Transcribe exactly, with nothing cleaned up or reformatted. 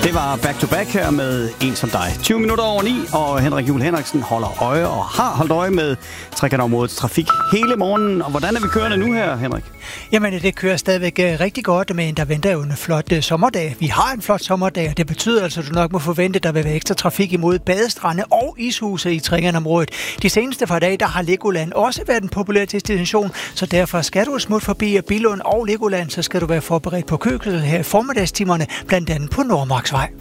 Det var Back to Back her med En som dig. tyve minutter over ni, og Henrik Juhl Henriksen holder øje og har holdt øje med trekantområdets trafik hele morgenen. Og hvordan er vi kørende nu her, Henrik? Jamen, det kører stadigvæk rigtig godt, men der venter jo en flot uh, sommerdag. Vi har en flot sommerdag, og det betyder altså, at du nok må forvente, at der vil være ekstra trafik imod badestrande og ishuse i trekantområdet. De seneste par dage, der har Legoland også været en populær destination, så derfor skal du smutte forbi Billund og Legoland, så skal du være forberedt på kørsel her i formiddagstimerne, blandt andet på Nordmarksvej.